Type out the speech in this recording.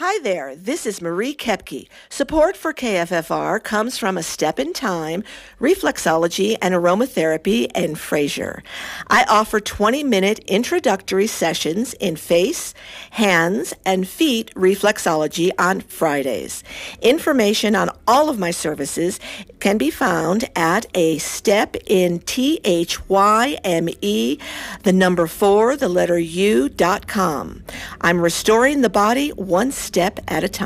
Hi there, this is Marie Kepke. Support for KFFR comes from A Step in Time, Reflexology and Aromatherapy in Fraser. I offer 20-minute introductory sessions in face, hands, and feet reflexology on Fridays. Information on all of my services can be found at A Step in THYME, the number 4, the letter U.com. I'm restoring the body one step at a time.